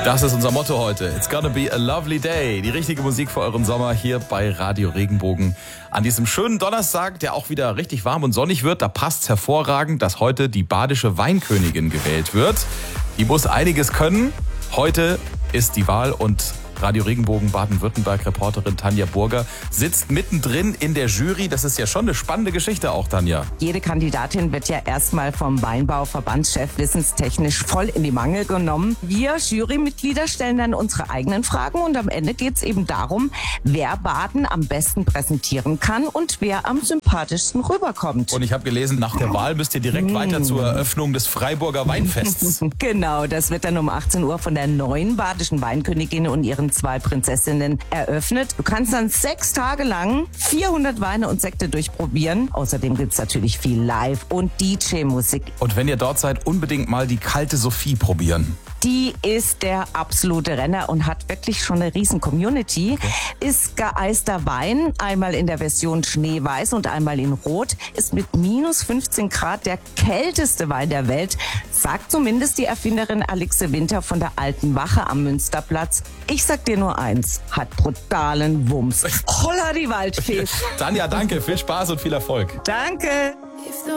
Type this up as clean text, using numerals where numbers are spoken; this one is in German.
Das ist unser Motto heute. It's gonna be a lovely day. Die richtige Musik für euren Sommer hier bei Radio Regenbogen. An diesem schönen Donnerstag, der auch wieder richtig warm und sonnig wird, da passt's hervorragend, dass heute die badische Weinkönigin gewählt wird. Die muss einiges können. Heute ist die Wahl und Radio Regenbogen Baden-Württemberg-Reporterin Tanja Burger sitzt mittendrin in der Jury. Das ist ja schon eine spannende Geschichte auch, Tanja. Jede Kandidatin wird ja erstmal vom Weinbauverbandschef wissenstechnisch voll in die Mangel genommen. Wir Jurymitglieder stellen dann unsere eigenen Fragen und am Ende geht's eben darum, wer Baden am besten präsentieren kann und wer am sympathischsten rüberkommt. Und ich habe gelesen, nach der Wahl müsst ihr direkt weiter zur Eröffnung des Freiburger Weinfests. Genau, das wird dann um 18 Uhr von der neuen badischen Weinkönigin und ihren 2 Prinzessinnen eröffnet. Du kannst dann 6 Tage lang 400 Weine und Sekte durchprobieren. Außerdem gibt's natürlich viel Live- und DJ-Musik. Und wenn ihr dort seid, unbedingt mal die kalte Sophie probieren. Die ist der absolute Renner und hat wirklich schon eine riesen Community. Ist geeister Wein, einmal in der Version Schneeweiß und einmal in Rot. Ist mit minus 15 Grad der kälteste Wein der Welt, sagt zumindest die Erfinderin Alixe Winter von der Alten Wache am Münsterplatz. Ich sag dir nur eins, hat brutalen Wumms. Holla die Waldfee. Tanja, danke, viel Spaß und viel Erfolg. Danke.